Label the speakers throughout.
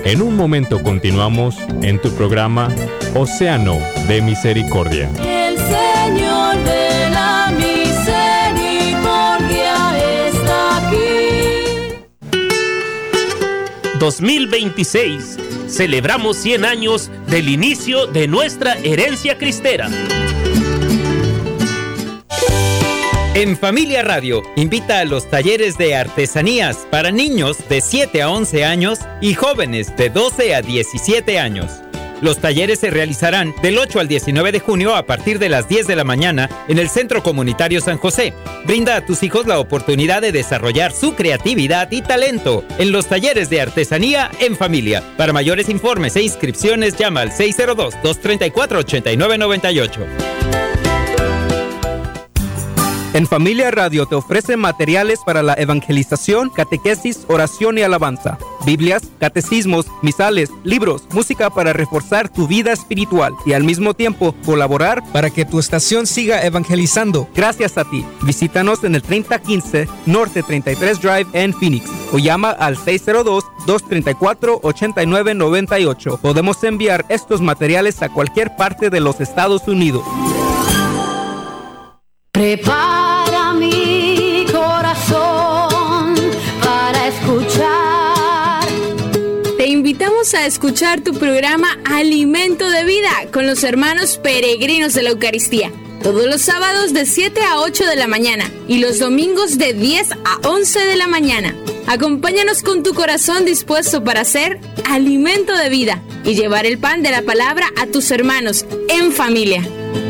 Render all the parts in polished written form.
Speaker 1: En un momento continuamos en tu programa Océano de Misericordia.
Speaker 2: El Señor de la misericordia está aquí.
Speaker 3: 2026. Celebramos 100 años del inicio de nuestra herencia cristera.
Speaker 4: En Familia Radio, invita a los talleres de artesanías para niños de 7 a 11 años y jóvenes de 12 a 17 años. Los talleres se realizarán del 8 al 19 de junio a partir de las 10 de la mañana en el Centro Comunitario San José. Brinda a tus hijos la oportunidad de desarrollar su creatividad y talento en los talleres de artesanía en familia. Para mayores informes e inscripciones, llama al 602-234-8998.
Speaker 5: En Familia Radio te ofrece materiales para la evangelización, catequesis, oración y alabanza, Biblias, catecismos, misales, libros, música para reforzar tu vida espiritual y al mismo tiempo colaborar para que tu estación siga evangelizando. Gracias a ti. Visítanos en el 3015 Norte 33 Drive en Phoenix o llama al 602-234-8998. Podemos enviar estos materiales a cualquier parte de los Estados Unidos.
Speaker 2: Prepara mi corazón para escuchar.
Speaker 6: Te invitamos a escuchar tu programa Alimento de Vida con los hermanos peregrinos de la Eucaristía. Todos los sábados de 7 a 8 de la mañana y los domingos de 10 a 11 de la mañana. Acompáñanos con tu corazón dispuesto para ser alimento de vida y llevar el pan de la palabra a tus hermanos en familia.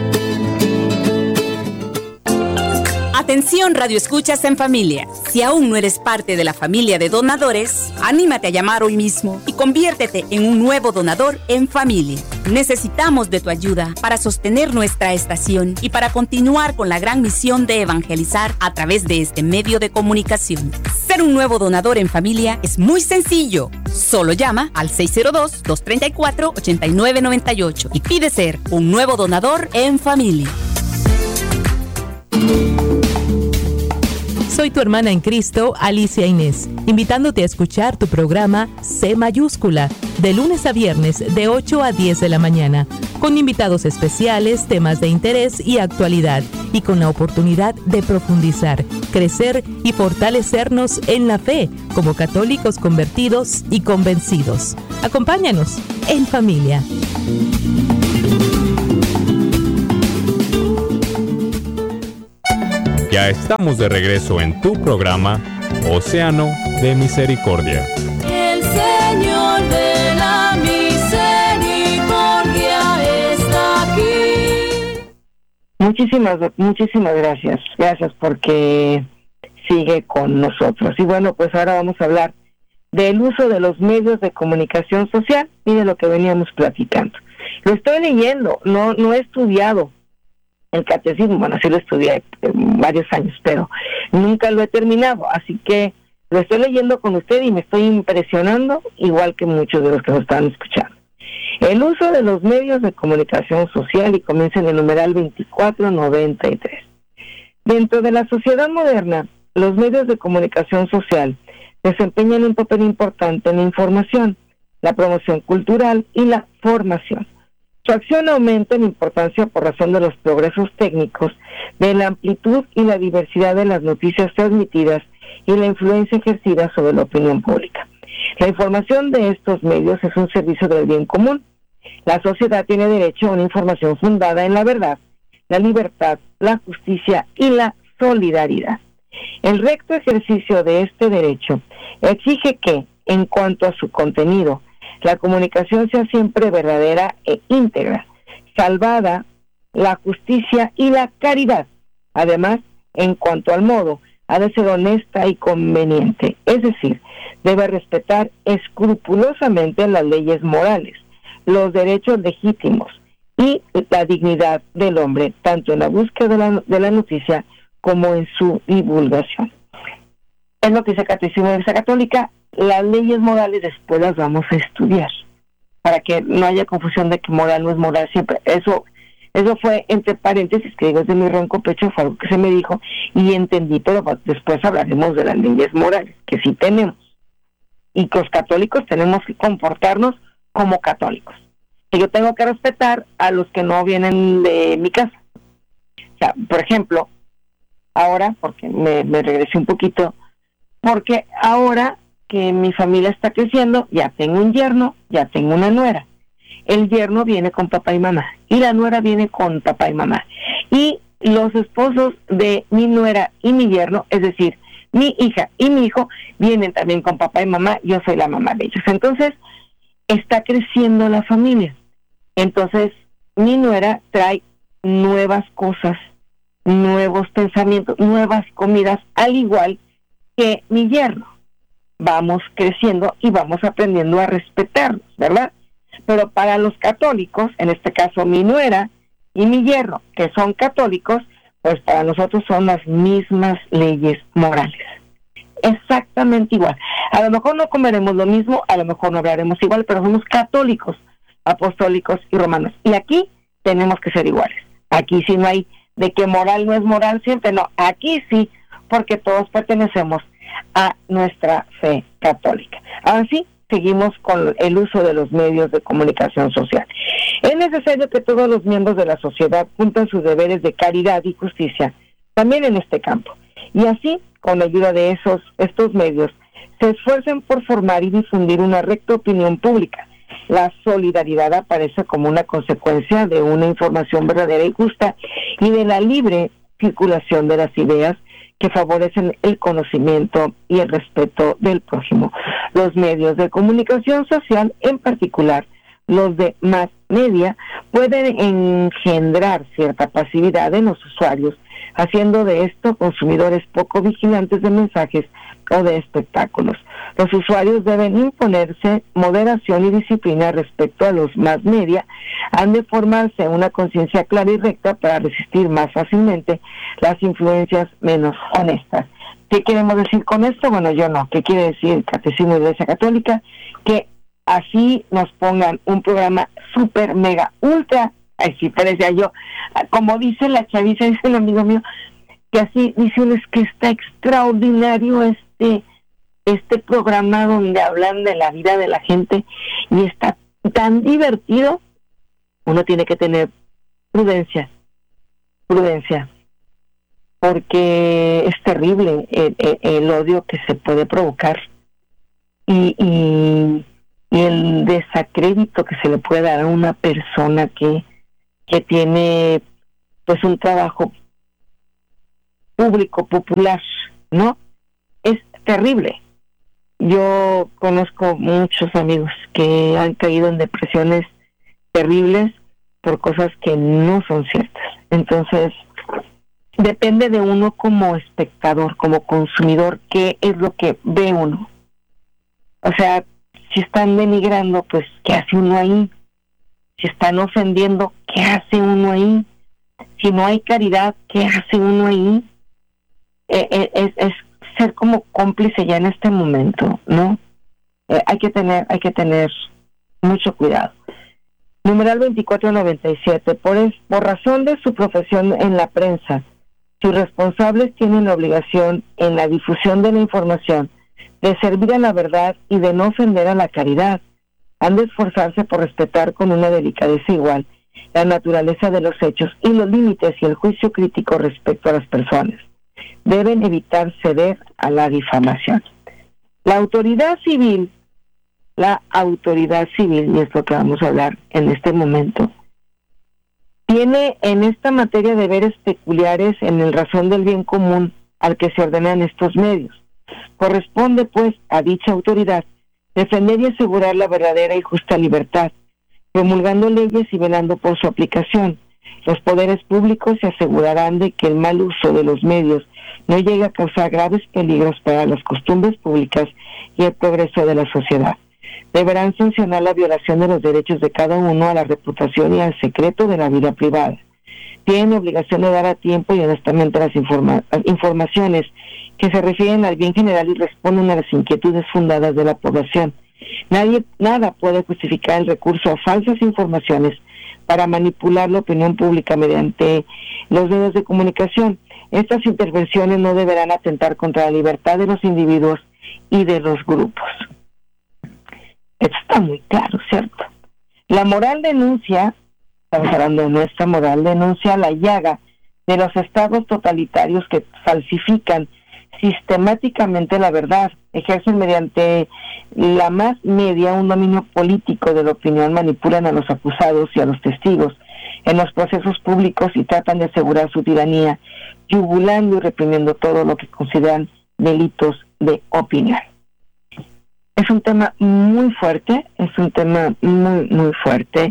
Speaker 7: Atención, Radio Escuchas en Familia. Si aún no eres parte de la familia de donadores, anímate a llamar hoy mismo y conviértete en un nuevo donador en familia. Necesitamos de tu ayuda para sostener nuestra estación y para continuar con la gran misión de evangelizar a través de este medio de comunicación. Ser un nuevo donador en familia es muy sencillo. Solo llama al 602-234-8998 y pide ser un nuevo donador en familia.
Speaker 8: Soy tu hermana en Cristo, Alicia Inés, invitándote a escuchar tu programa C Mayúscula, de lunes a viernes de 8 a 10 de la mañana, con invitados especiales, temas de interés y actualidad, y con la oportunidad de profundizar, crecer y fortalecernos en la fe, como católicos convertidos y convencidos. Acompáñanos en familia.
Speaker 1: Ya estamos de regreso en tu programa Océano de Misericordia.
Speaker 2: El Señor de la misericordia está aquí.
Speaker 9: Muchísimas gracias. Gracias porque sigue con nosotros. Y bueno, pues ahora vamos a hablar del uso de los medios de comunicación social y de lo que veníamos platicando. Lo estoy leyendo, no he estudiado el catecismo, bueno, sí lo estudié varios años, pero nunca lo he terminado, así que lo estoy leyendo con usted y me estoy impresionando, igual que muchos de los que nos están escuchando. El uso de los medios de comunicación social, y comienza en el numeral 2493. Dentro de la sociedad moderna, los medios de comunicación social desempeñan un papel importante en la información, la promoción cultural y la formación. Su acción aumenta en importancia por razón de los progresos técnicos, de la amplitud y la diversidad de las noticias transmitidas y la influencia ejercida sobre la opinión pública. La información de estos medios es un servicio del bien común. La sociedad tiene derecho a una información fundada en la verdad, la libertad, la justicia y la solidaridad. El recto ejercicio de este derecho exige que, en cuanto a su contenido, la comunicación sea siempre verdadera e íntegra, salvada la justicia y la caridad. Además, en cuanto al modo, ha de ser honesta y conveniente, es decir, debe respetar escrupulosamente las leyes morales, los derechos legítimos y la dignidad del hombre, tanto en la búsqueda de la noticia como en su divulgación. Es lo que dice el Catecismo de la Iglesia Católica. Las leyes morales después las vamos a estudiar, para que no haya confusión de que moral no es moral siempre. Eso fue entre paréntesis, que digo, es de mi ronco pecho, fue algo que se me dijo y entendí, pero después hablaremos de las leyes morales, que sí tenemos. y que los católicos tenemos que comportarnos como católicos. Que yo tengo que respetar a los que no vienen de mi casa. O sea, por ejemplo, ahora, porque me regresé un poquito, porque ahora que mi familia está creciendo, ya tengo un yerno, ya tengo una nuera. El yerno viene con papá y mamá, y la nuera viene con papá y mamá. Y los esposos de mi nuera y mi yerno, es decir, mi hija y mi hijo, vienen también con papá y mamá, yo soy la mamá de ellos. Entonces, está creciendo la familia. Entonces, mi nuera trae nuevas cosas, nuevos pensamientos, nuevas comidas, al igual que mi yerno. Vamos creciendo y vamos aprendiendo a respetarnos, ¿verdad? Pero para los católicos, en este caso mi nuera y mi yerno, que son católicos, pues para nosotros son las mismas leyes morales. Exactamente igual. A lo mejor no comeremos lo mismo, a lo mejor no hablaremos igual, pero somos católicos, apostólicos y romanos. Y aquí tenemos que ser iguales. Aquí sí no hay de que moral no es moral siempre, no. Aquí sí, porque todos pertenecemos a nuestra fe católica. Ahora sí, seguimos con el uso de los medios de comunicación social. Es necesario que todos los miembros de la sociedad cumplan sus deberes de caridad y justicia, también en este campo. Y así, con la ayuda de estos medios, se esfuercen por formar y difundir una recta opinión pública. La solidaridad aparece como una consecuencia de una información verdadera y justa y de la libre circulación de las ideas que favorecen el conocimiento y el respeto del prójimo. Los medios de comunicación social, en particular los de mass media, pueden engendrar cierta pasividad en los usuarios, haciendo de esto consumidores poco vigilantes de mensajes o de espectáculos. Los usuarios deben imponerse moderación y disciplina respecto a los mass media. Han de formarse una conciencia clara y recta para resistir más fácilmente las influencias menos honestas. ¿Qué queremos decir con esto? Bueno, yo no. ¿Qué quiere decir el Catecismo de la Iglesia Católica? Que así nos pongan un programa súper, mega, ultra, así parecía yo, como dice la chaviza, dice un amigo mío, que así dice uno, es que está extraordinario este programa donde hablan de la vida de la gente y está tan divertido. Uno tiene que tener prudencia, porque es terrible el odio que se puede provocar y el desacrédito que se le puede dar a una persona que tiene pues un trabajo público, popular, ¿no? Es terrible. Yo conozco muchos amigos que han caído en depresiones terribles por cosas que no son ciertas. Entonces, depende de uno como espectador, como consumidor, qué es lo que ve uno. O sea, si están denigrando, pues, ¿qué hace uno ahí? Si están ofendiendo, ¿qué hace uno ahí? Si no hay caridad, ¿qué hace uno ahí? Es ser como cómplice ya en este momento, ¿no? Hay que tener mucho cuidado. Numeral 2497. Por razón de su profesión en la prensa, sus responsables tienen la obligación en la difusión de la información de servir a la verdad y de no ofender a la caridad. Han de esforzarse por respetar con una delicadeza igual la naturaleza de los hechos y los límites y el juicio crítico respecto a las personas. Deben evitar ceder a la difamación. La autoridad civil, y es lo que vamos a hablar en este momento, tiene en esta materia deberes peculiares en el razón del bien común al que se ordenan estos medios. Corresponde, pues, a dicha autoridad defender y asegurar la verdadera y justa libertad, promulgando leyes y velando por su aplicación. Los poderes públicos se asegurarán de que el mal uso de los medios no llegue a causar graves peligros para las costumbres públicas y el progreso de la sociedad. Deberán sancionar la violación de los derechos de cada uno a la reputación y al secreto de la vida privada. Tienen obligación de dar a tiempo y honestamente las informaciones que se refieren al bien general y responden a las inquietudes fundadas de la población. Nada puede justificar el recurso a falsas informaciones para manipular la opinión pública mediante los medios de comunicación. Estas intervenciones no deberán atentar contra la libertad de los individuos y de los grupos. queda muy claro, ¿cierto? La moral denuncia, estamos hablando de nuestra moral, denuncia la llaga de los estados totalitarios que falsifican sistemáticamente la verdad, ejercen mediante la más media un dominio político de la opinión, manipulan a los acusados y a los testigos en los procesos públicos y tratan de asegurar su tiranía, yugulando y reprimiendo todo lo que consideran delitos de opinión. Es un tema muy fuerte, muy fuerte.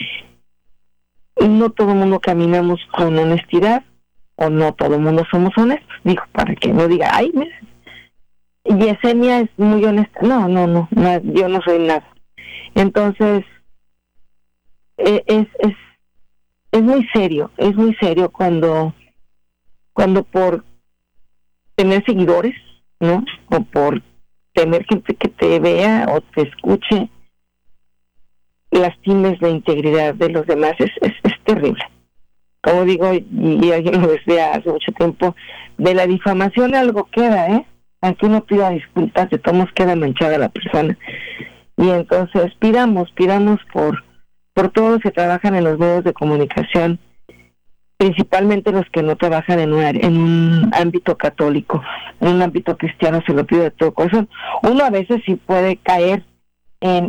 Speaker 9: No todo el mundo caminamos con honestidad, o no todo el mundo somos honestos, digo, para que no diga, ay, mira, Yesenia es muy honesta. No, yo no soy nada. Entonces, es muy serio cuando por tener seguidores, ¿no? O por tener gente que te vea o te escuche, lastimes la integridad de los demás. Es terrible. Como digo, y alguien lo decía hace mucho tiempo, de la difamación algo queda, aunque uno pida disculpas, de todos queda manchada la persona. Y entonces pidamos por todos los que trabajan en los medios de comunicación, principalmente los que no trabajan en un ámbito católico, en un ámbito cristiano, se lo pido de todo corazón. Uno a veces sí puede caer en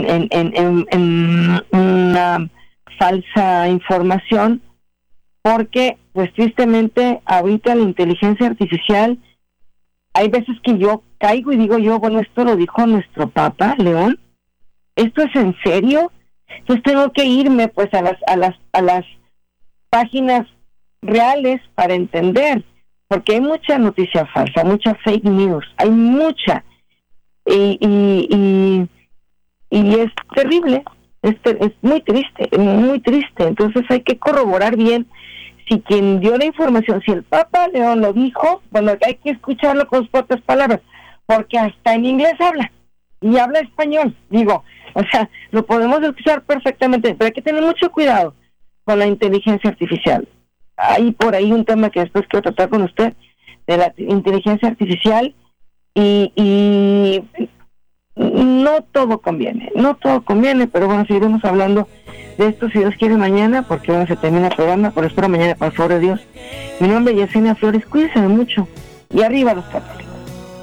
Speaker 9: una falsa información, porque pues tristemente ahorita la inteligencia artificial, hay veces que yo caigo y digo yo, bueno, esto lo dijo nuestro Papa León, ¿esto es en serio? Entonces tengo que irme pues a las páginas reales para entender, porque hay mucha noticia falsa, mucha fake news, hay mucha, y es terrible, es muy triste, entonces hay que corroborar bien si quien dio la información, si el Papa León lo dijo, bueno, hay que escucharlo con sus propias palabras, porque hasta en inglés habla, y habla español, digo, o sea, lo podemos escuchar perfectamente, pero hay que tener mucho cuidado con la inteligencia artificial. Hay por ahí un tema que después quiero tratar con usted, de la inteligencia artificial, y no todo conviene, pero bueno, seguiremos hablando de esto si Dios quiere mañana, porque bueno, se termina el programa, pero espero mañana, por favor de Dios. Mi nombre es Yesenia Flores, cuídense mucho, y arriba los católicos.